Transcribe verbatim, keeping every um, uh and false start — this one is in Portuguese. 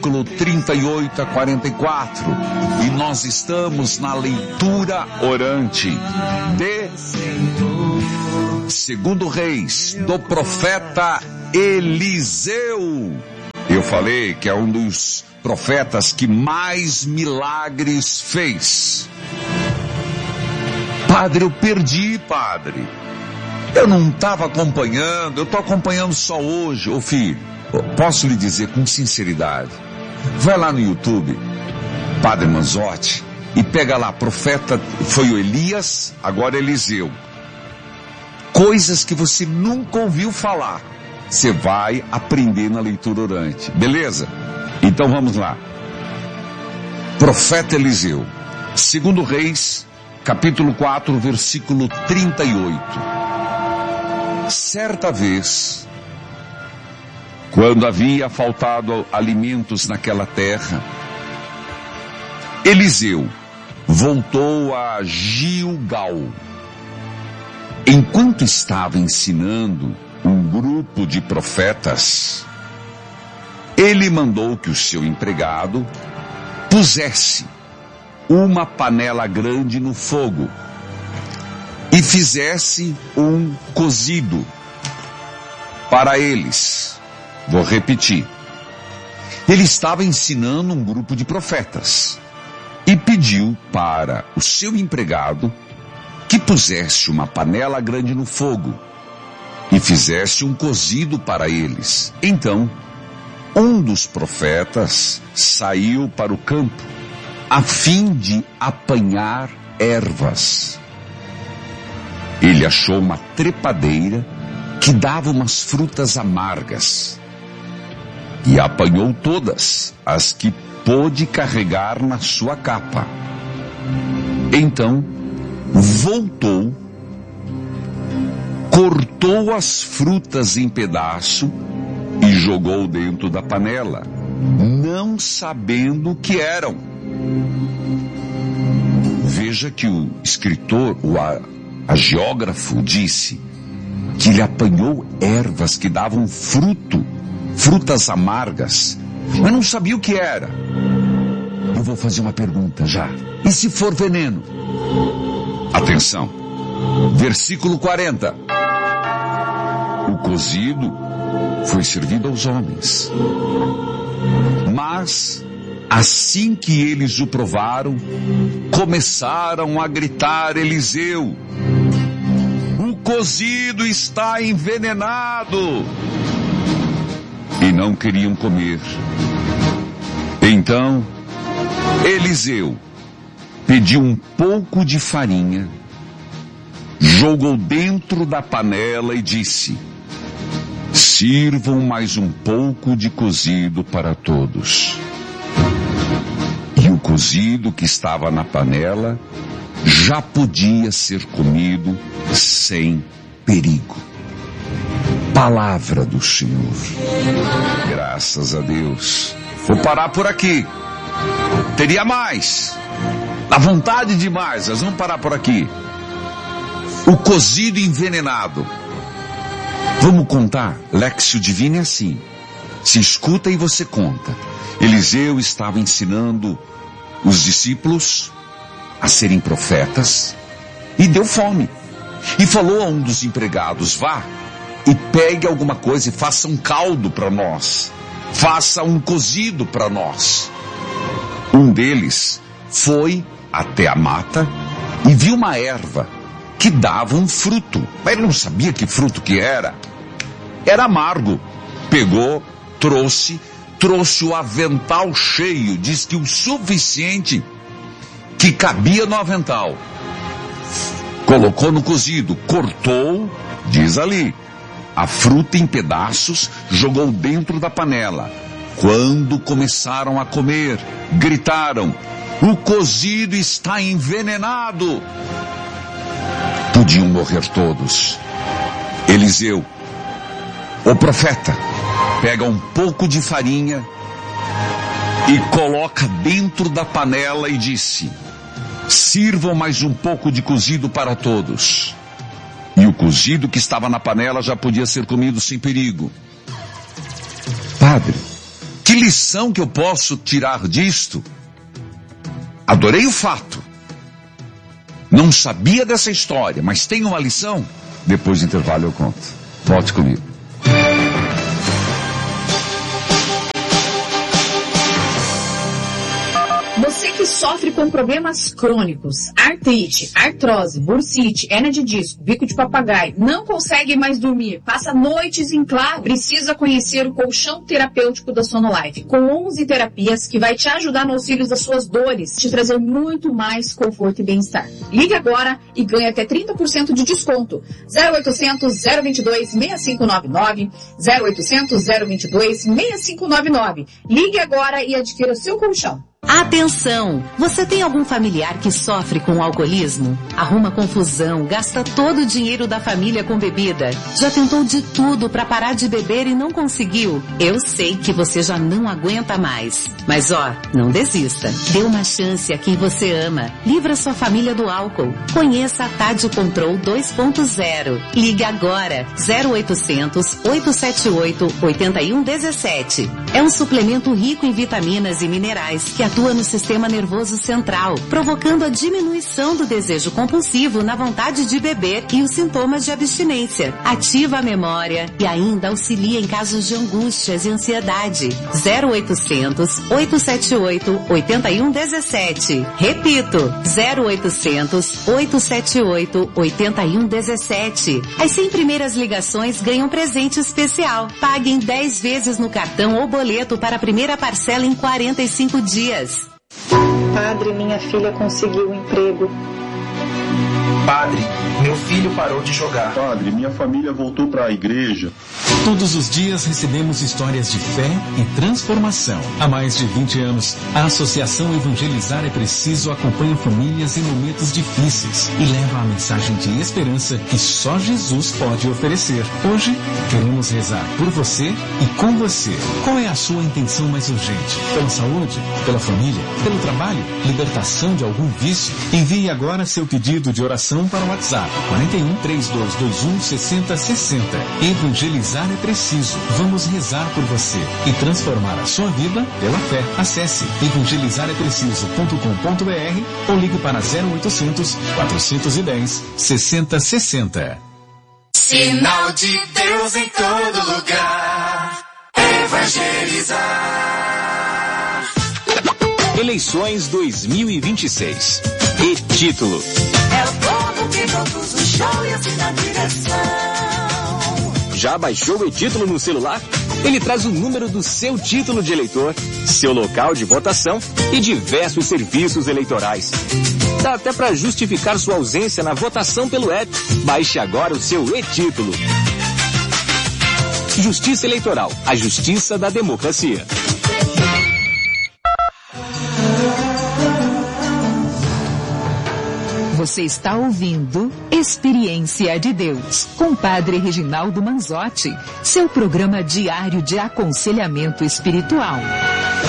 trinta e oito a quarenta e quatro, e nós estamos na leitura orante de Segundo Reis, do profeta Eliseu. Eu falei que é um dos profetas que mais milagres fez. Padre, eu perdi, padre. Eu não estava acompanhando, eu estou acompanhando só hoje. Ô filho, posso lhe dizer com sinceridade, vai lá no YouTube, Padre Manzotti, e pega lá, profeta, foi o Elias, agora Eliseu. Coisas que você nunca ouviu falar, você vai aprender na leitura orante, beleza? Então vamos lá. Profeta Eliseu, Segundo Reis, capítulo quatro, versículo trinta e oito. Certa vez, quando havia faltado alimentos naquela terra, Eliseu voltou a Gilgal. Enquanto estava ensinando um grupo de profetas, ele mandou que o seu empregado pusesse uma panela grande no fogo e fizesse um cozido para eles. Vou repetir. Ele estava ensinando um grupo de profetas e pediu para o seu empregado que pusesse uma panela grande no fogo e fizesse um cozido para eles. Então, um dos profetas saiu para o campo a fim de apanhar ervas. Ele achou uma trepadeira que dava umas frutas amargas e apanhou todas as que pôde carregar na sua capa. Então, voltou, cortou as frutas em pedaço e jogou dentro da panela, não sabendo o que eram. Veja que o escritor, o agiógrafo, disse que ele apanhou ervas que davam fruto, frutas amargas, mas não sabia o que era. Eu vou fazer uma pergunta já. E se for veneno? Atenção. Versículo quarenta. O cozido foi servido aos homens. Mas, assim que eles o provaram, começaram a gritar: Eliseu, o cozido está envenenado! E não queriam comer. Então, Eliseu pediu um pouco de farinha, jogou dentro da panela e disse: sirvam mais um pouco de cozido para todos. E o cozido que estava na panela já podia ser comido sem perigo. Palavra do Senhor. Graças a Deus. Vou parar por aqui. Teria mais. Dá vontade demais, nós vamos parar por aqui. O cozido envenenado. Vamos contar? Léxio Divino é assim. Se escuta e você conta. Eliseu estava ensinando os discípulos a serem profetas e deu fome. E falou a um dos empregados: vá e pegue alguma coisa e faça um caldo para nós. Faça um cozido para nós. Um deles foi até a mata e viu uma erva que dava um fruto. Mas ele não sabia que fruto que era. Era amargo. Pegou, trouxe, trouxe o avental cheio, diz que o suficiente que cabia no avental. Colocou no cozido, cortou, diz ali, a fruta em pedaços, jogou dentro da panela. Quando começaram a comer, gritaram: o cozido está envenenado! Podiam morrer todos. Eliseu, o profeta, pega um pouco de farinha e coloca dentro da panela e disse: sirvam mais um pouco de cozido para todos. E o cozido que estava na panela já podia ser comido sem perigo. Padre, Que lição que eu posso tirar disto? Adorei o fato. Não sabia dessa história, mas tem uma lição? Depois do intervalo eu conto. Volte comigo. Você que sofre com problemas crônicos, artrite, artrose, bursite, hérnia de disco, bico de papagaio, não consegue mais dormir, passa noites em claro, precisa conhecer o colchão terapêutico da Sonolife, com onze terapias que vai te ajudar no auxílio das suas dores, te trazer muito mais conforto e bem-estar. Ligue agora e ganhe até trinta por cento de desconto. zero oitocentos, zero vinte e dois, seis cinco nove nove, zero oitocentos, zero vinte e dois, seis cinco nove nove. Ligue agora e adquira o seu colchão. Atenção! Você tem algum familiar que sofre com alcoolismo? Arruma confusão, gasta todo o dinheiro da família com bebida. Já tentou de tudo para parar de beber e não conseguiu? Eu sei que você já não aguenta mais. Mas ó, não desista. Dê uma chance a quem você ama. Livra sua família do álcool. Conheça a Tádio Control dois ponto zero. Ligue agora. zero oitocentos, oito sete oito, oito um um sete. É um suplemento rico em vitaminas e minerais que atua no sistema nervoso central, provocando a diminuição do desejo compulsivo na vontade de beber e os sintomas de abstinência. Ativa a memória e ainda auxilia em casos de angústias e ansiedade. zero oitocentos, oito sete oito, oito um um sete. Repito, zero oitocentos, oito sete oito, oito um um sete. As cem primeiras ligações ganham presente especial. Pague em dez vezes no cartão ou boleto para a primeira parcela em quarenta e cinco dias. Padre, minha filha conseguiu um emprego. Padre, meu filho parou de jogar. Padre, minha família voltou para a igreja. Todos os dias recebemos histórias de fé e transformação. Há mais de vinte anos, a Associação Evangelizar é Preciso acompanha famílias em momentos difíceis e leva a mensagem de esperança que só Jesus pode oferecer. Hoje, queremos rezar por você e com você. Qual é a sua intenção mais urgente? Pela saúde? Pela família? Pelo trabalho? Libertação de algum vício? Envie agora seu pedido de oração para o WhatsApp quarenta e um, trinta e dois vinte e um, sessenta sessenta. Evangelizar é preciso. Vamos rezar por você e transformar a sua vida pela fé. Acesse evangelizar é preciso ponto com ponto br ou ligue para zero oitocentos, quatrocentos e dez, sessenta sessenta. Sinal de Deus em todo lugar. Evangelizar. Eleições dois mil e vinte e seis. E título: é o povo que conduz o show e assina a direção. Já baixou o e-título no celular? Ele traz o número do seu título de eleitor, seu local de votação e diversos serviços eleitorais. Dá até para justificar sua ausência na votação pelo app. Baixe agora o seu e-título. Justiça Eleitoral, a justiça da democracia. Você está ouvindo Experiência de Deus, com Padre Reginaldo Manzotti, seu programa diário de aconselhamento espiritual.